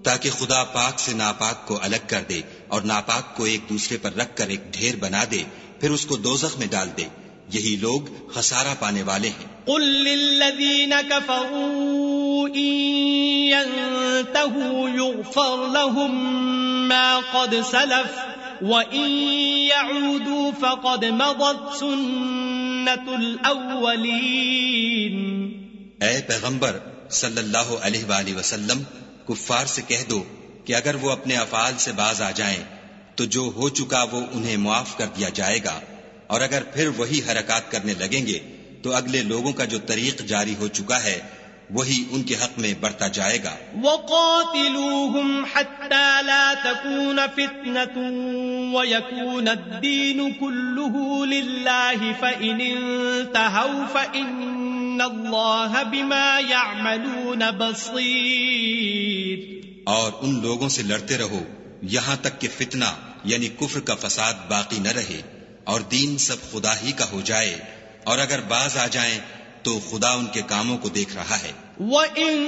تاکہ خدا پاک سے ناپاک کو الگ کر دے اور ناپاک کو ایک دوسرے پر رکھ کر ایک ڈھیر بنا دے، پھر اس کو دوزخ میں ڈال دے۔ یہی لوگ خسارہ پانے والے ہیں۔ قل للذین کفروا ان ينتهوا يغفر لهم ما قد سلف وان يعودوا فقد مضت سنة الاولین۔ اے پیغمبر صلی اللہ علیہ وآلہ وسلم، کفار سے کہہ دو کہ اگر وہ اپنے افعال سے باز آ جائیں تو جو ہو چکا وہ انہیں معاف کر دیا جائے گا، اور اگر پھر وہی حرکات کرنے لگیں گے تو اگلے لوگوں کا جو طریق جاری ہو چکا ہے وہی ان کے حق میں بڑھتا جائے گا۔ وَقَاتِلُوهُمْ حَتَّى لَا تَكُونَ فِتْنَةٌ وَيَكُونَ الدِّينُ كُلُّهُ لِلَّهِ فَإِنِ انْتَهَوْا فَإِنَّ اللَّهَ بِمَا يَعْمَلُونَ بَصِيرٌ۔ اور ان لوگوں سے لڑتے رہو یہاں تک کہ فتنہ یعنی کفر کا فساد باقی نہ رہے اور دین سب خدا ہی کا ہو جائے، اور اگر باز آ جائیں تو خدا ان کے کاموں کو دیکھ رہا ہے۔ وَإِن